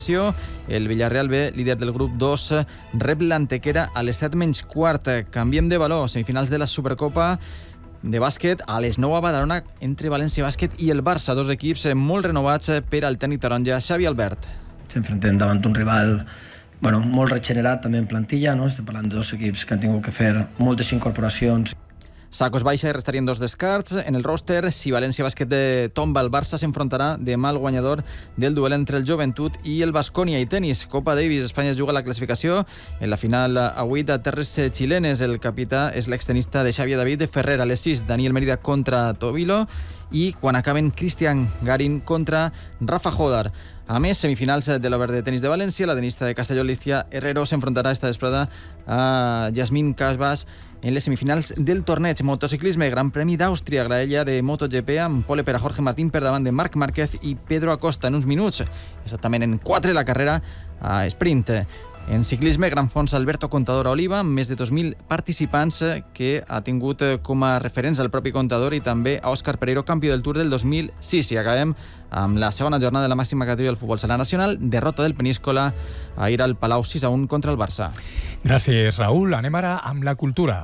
El Villarreal B, líder del grup 2, rep l'Antequera a les 7:15. Canviem de valor. Semifinals de la Supercopa de bàsquet a les 9 a Badalona entre València Bàsquet i el Barça. Dos equips molt renovats per al tècnic taronja Xavi Albert. S'enfronten davant un rival molt regenerat també en plantilla, no? Estem parlant de dos equips que han tingut que fer moltes incorporacions. Sacos baixa i restarien dos descarts en el roster. Si València Bàsquet tomba, el Barça s'enfrontarà demà al guanyador del duel entre el Joventut i el Baskonia. I tenis, Copa Davis, Espanya juga la classificació en la final avui de terres xilenes. El capità és l'extenista de Xavier David Ferrer. A les 6, Daniel Mérida contra Tovilo i quan acaben Cristian Garín contra Rafa Jodar. A més, semifinals de l'Ober de tenis de València. La tenista de Castelló, Alicia Herrero, s'enfrontarà esta vesprada a Yasmín Casbas en les semifinals del torneig. Motociclisme, Gran Premi d'Àustria, graella de MotoGP amb pole per a Jorge Martín per davant de Marc Márquez i Pedro Acosta en uns minuts. Exactament en 4 la carrera a sprint. En ciclisme, Gran Fons Alberto Contador a Oliva, amb més de 2.000 participants que ha tingut com a referents el propi Contador i també a Òscar Pereiro, campió del Tour del 2006. I acabem amb la segona jornada de la màxima categoria del futbol sala nacional, derrota del Peníscola ahir al Palau 6-1 contra el Barça. Gràcies, Raül. Anem ara amb la cultura.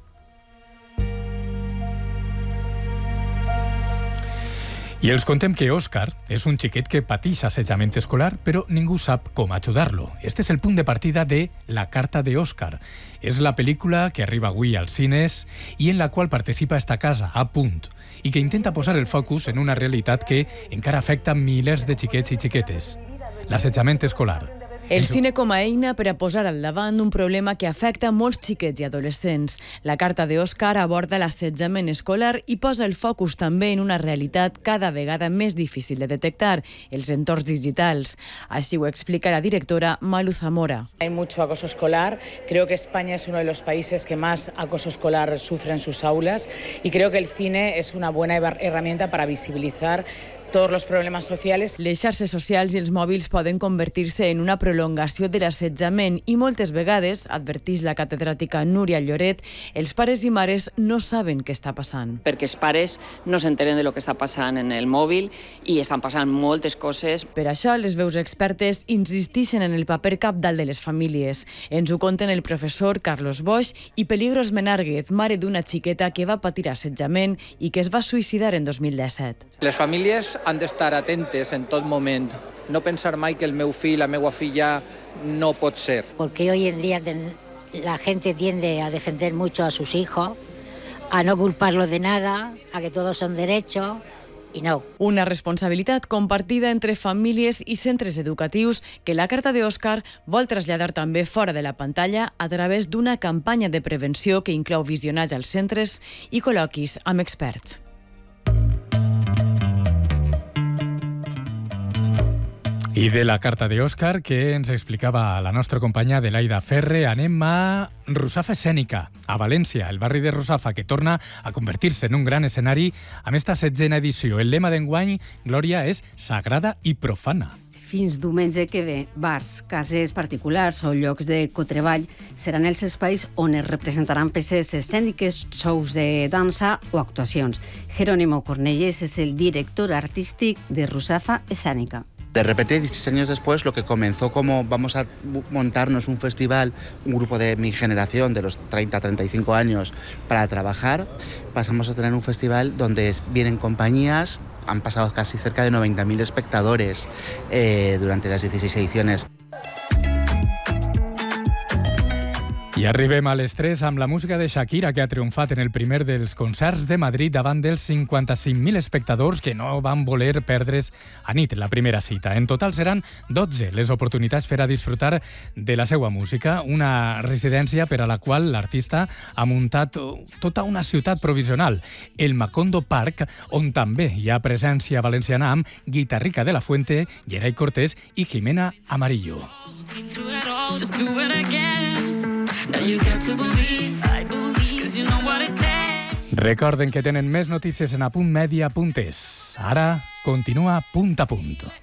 I els contem que Òscar és un xiquet que pateix assetjament escolar, però ningú sap com ajudar-lo. Este és el punt de partida de La carta de Òscar. És la pel·lícula que arriba avui als cines i en la qual participa esta casa, A Punt, i que intenta posar el focus en una realitat que encara afecta milers de xiquets i xiquetes: l'assetjament escolar. El cine com a eina per a posar al davant un problema que afecta molts xiquets i adolescents. La carta d'Òscar aborda l'assetjament escolar i posa el focus també en una realitat cada vegada més difícil de detectar, els entorns digitals. Així ho explica la directora Malu Zamora. Hay mucho acoso escolar. Creo que España es uno de los países que más acoso escolar sufre en sus aulas y creo que el cine es una buena herramienta para visibilizar tots els problemes socials. Les xarxes socials i els mòbils poden convertir-se en una prolongació de l'assetjament i moltes vegades, adverteix la catedràtica Núria Lloret, els pares i mares no saben què està passant. Perquè els pares no s'enteren de lo que està passant en el mòbil i estan passant moltes coses. Per això, les veus expertes insisteixen en el paper cabdal de les famílies. Ens ho conten el professor Carlos Boix i Peligros Menárguez, mare d'una xiqueta que va patir assetjament i que es va suïcidar en 2017. Les famílies han d'estar atentes en tot moment. No pensar mai que el meu fill, la meva filla, no pot ser. Porque hoy en día la gente tiende a defender mucho a sus hijos, a no culparlos de nada, a que todos son derechos, i no. Una responsabilitat compartida entre famílies i centres educatius que la carta d'Òscar vol traslladar també fora de la pantalla a través d'una campanya de prevenció que inclou visionatge als centres i col·loquis amb experts. I de la carta d'Òscar, que ens explicava la nostra companya Adelaida Ferre, anem a Rusafa Escènica, a València, el barri de Rusafa, que torna a convertir-se en un gran escenari amb esta 16a edició. El lema d'enguany, Glòria, és sagrada i profana. Fins diumenge que ve, bars, cases particulars o llocs de cotreball seran els espais on es representaran peces escèniques, shows de dansa o actuacions. Jerónimo Cornellés és el director artístic de Rusafa Escènica. De repente, 16 años después, lo que comenzó como vamos a montarnos un festival, un grupo de mi generación, de los 30 a 35 años, para trabajar, pasamos a tener un festival donde vienen compañías, han pasado casi cerca de 90.000 espectadores durante las 16 ediciones. I arribem a les 3 amb la música de Shakira, que ha triomfat en el primer dels concerts de Madrid davant dels 55.000 espectadors que no van voler perdre's a nit la primera cita. En total seran 12 les oportunitats per a disfrutar de la seva música, una residència per a la qual l'artista ha muntat tota una ciutat provisional, el Macondo Park, on també hi ha presència valenciana amb Guitarrica de la Fuente, Geray Cortés i Jimena Amarillo. Recorden que tenen més notícies en apuntmedia.es. Ara continua Punt a Punt.